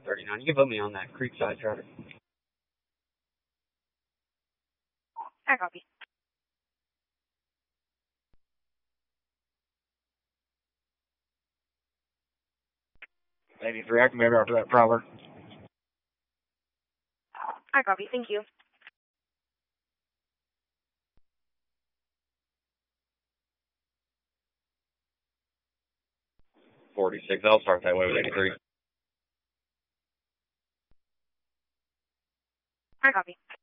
39. You can put me on that Creekside charter. I copy. Maybe reactivate after that Prowler. I copy. Thank you. $46. I'll start that way with 83. I copy.